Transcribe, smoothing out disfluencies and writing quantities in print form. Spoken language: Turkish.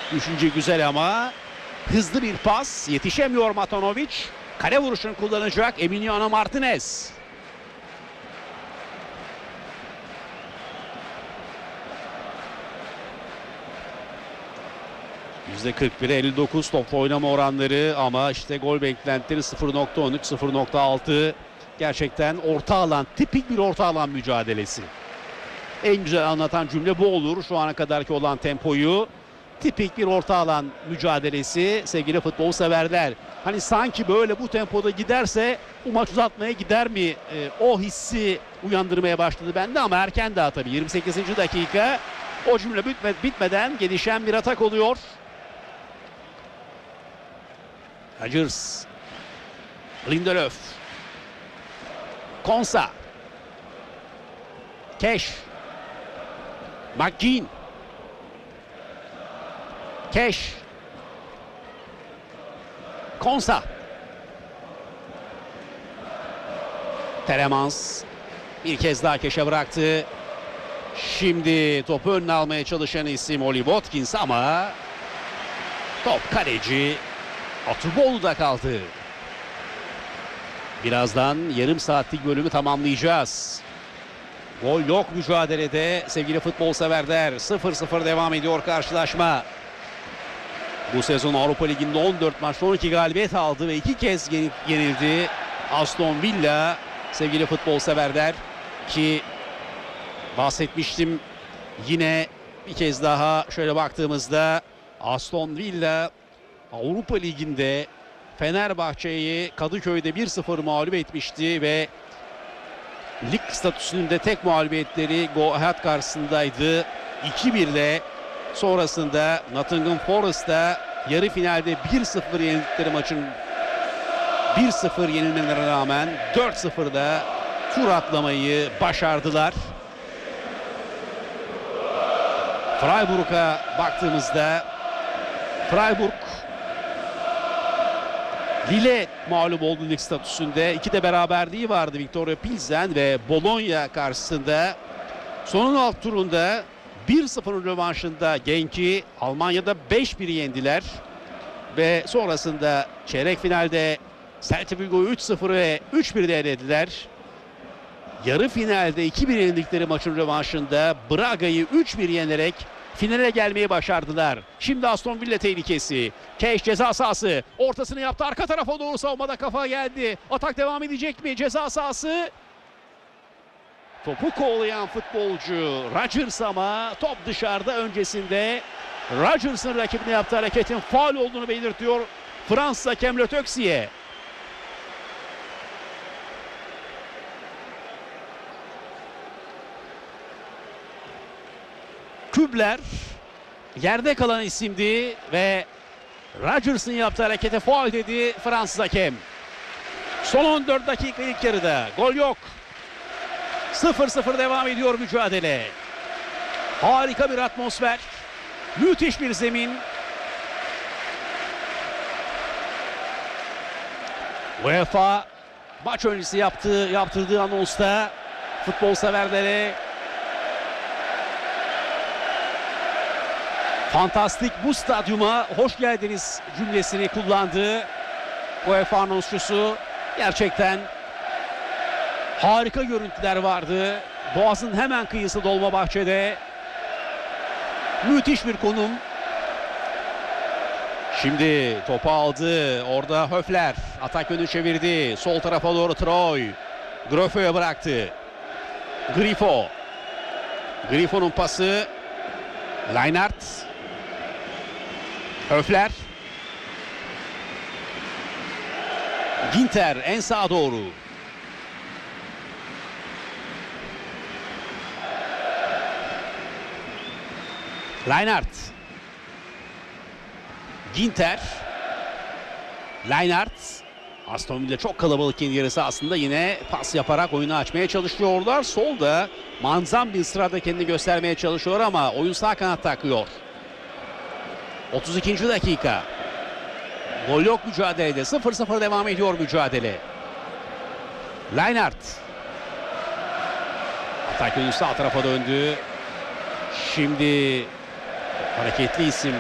Düşünce güzel ama hızlı bir pas. Yetişemiyor Matanovic. Kale vuruşunu kullanacak Emiliano Martinez. %41'e 59 topla oynama oranları ama işte gol beklentileri 0.13, 0.6. Gerçekten orta alan, tipik bir orta alan mücadelesi. En güzel anlatan cümle bu olur. Şu ana kadarki olan tempoyu. Tipik bir orta alan mücadelesi sevgili futbol severler. Hani sanki böyle bu tempoda giderse bu maç uzatmaya gider mi? O hissi uyandırmaya başladı bende ama erken daha tabii. 28. dakika o cümle bitmeden gelişen bir atak oluyor. Rodgers, Lindelöf, Konsa, Cash, McGinn, Cash, Konsa, Telemans bir kez daha Cash'e bıraktı. Şimdi topu önüne almaya çalışan isim Oli Watkins ama top kaleci Atuboğlu'da kaldı. Birazdan yarım saatlik bölümü tamamlayacağız. Gol yok mücadelede sevgili futbol severler. 0-0 devam ediyor karşılaşma. Bu sezon Avrupa Ligi'nde 14 maçta 12 galibiyet aldı ve 2 kez yenildi Aston Villa sevgili futbol severler. Ki bahsetmiştim, yine bir kez daha şöyle baktığımızda Aston Villa Avrupa Ligi'nde Fenerbahçe'yi Kadıköy'de 1-0 mağlup etmişti ve lig statüsünün de tek mağlubiyetleri Go Ahead karşısındaydı. 2-1'de sonrasında Nottingham Forest'ta yarı finalde 1-0 yenildikleri maçın 1-0 yenilmelerine rağmen 4-0'da tur atlamayı başardılar. Freiburg'a baktığımızda Freiburg Lille mağlup oldu lig statüsünde. 2'de beraberliği vardı Viktoria Pilsen ve Bologna karşısında. Sonun alt turunda 1-0'ın rövanşında Genk'i Almanya'da 5-1 yendiler. Ve sonrasında çeyrek finalde Celta Vigo'yu 3-0 ve 3-1'de elediler. Yarı finalde 2-1 yenildikleri maçın rövanşında Braga'yı 3-1 yenerek finale gelmeyi başardılar. Şimdi Aston Villa tehlikesi. Cash ceza sahası. Ortasını yaptı. Arka tarafa doğru savunmada kafa geldi. Atak devam edecek mi? Ceza sahası. Topu kovalayan futbolcu Rodgers ama top dışarıda. Öncesinde Rodgers'ın rakibine yaptığı hareketin faul olduğunu belirtiyor Fransız hakem Le Texier. Kübler yerde kalan isimdi ve Rodgers'ın yaptığı harekete faul dedi Fransız hakem. Son 14 dakika ilk yarıda gol yok. 0-0 devam ediyor mücadele. Harika bir atmosfer. Müthiş bir zemin. UEFA maç öncesi yaptırdığı anonsta futbol severlere fantastik bu stadyuma hoş geldiniz cümlesini kullandı UEFA anonsçusu. Gerçekten harika görüntüler vardı. Boğaz'ın hemen kıyısı Dolmabahçe'de. Müthiş bir konum. Şimdi topu aldı. Orada Höfler atak yönünü çevirdi. Sol tarafa doğru Troy. Griffo'ya bıraktı. Griffo. Griffo'nun pası. Leinart. Höfler. Ginter en sağa doğru. Leinart. Ginter. Leinart. Aston Villa çok kalabalık kendi yarısı aslında yine pas yaparak oyunu açmaya çalışıyorlar. Solda Manzan bir sırada kendini göstermeye çalışıyor ama oyun sağ kanatta akıyor. 32. dakika. Gol yok mücadelede. 0-0 devam ediyor mücadele. Leinart. Atak yönü sağ tarafa döndü. Şimdi hareketli isim